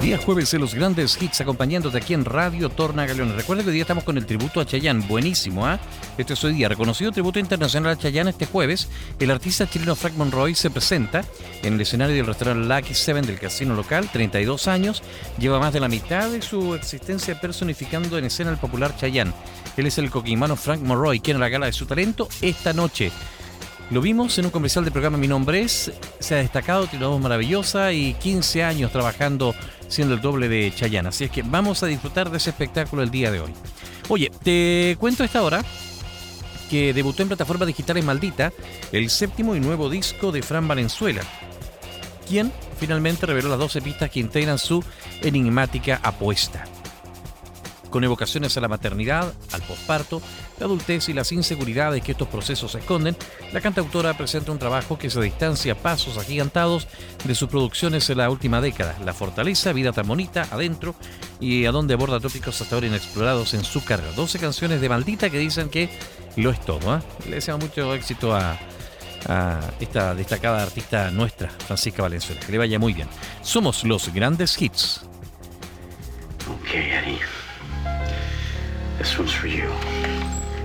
Día jueves en los grandes hits, acompañándote aquí en Radio Torna Galeones. Recuerda que hoy día estamos con el tributo a Chayanne, buenísimo, ¿ah? Este es hoy día, reconocido tributo internacional a Chayanne. Este jueves, el artista chileno Frank Monroy se presenta en el escenario del restaurante Lucky Seven del casino local, 32 años, lleva más de la mitad de su existencia personificando en escena el popular Chayanne. Él es el coquimano Frank Monroy, quien en la gala de su talento esta noche. Lo vimos en un comercial del programa Mi Nombre Es, se ha destacado, tiene una voz maravillosa y 15 años trabajando siendo el doble de Chayanne. Así es que vamos a disfrutar de ese espectáculo el día de hoy. Oye, te cuento a esta hora que debutó en plataformas digitales Maldita, el séptimo y nuevo disco de Fran Valenzuela, quien finalmente reveló las 12 pistas que integran su enigmática apuesta. Con evocaciones a la maternidad, al posparto, la adultez y las inseguridades que estos procesos esconden, la cantautora presenta un trabajo que se distancia a pasos agigantados de sus producciones en la última década. La fortaleza, vida tan bonita, adentro, y a donde aborda tópicos hasta ahora inexplorados en su carrera. 12 canciones de Maldita que dicen que lo es todo, ¿eh? Le deseamos mucho éxito a esta destacada artista nuestra, Francisca Valenzuela. Que le vaya muy bien. Somos los grandes hits. Okay, Eddie. This one's for you.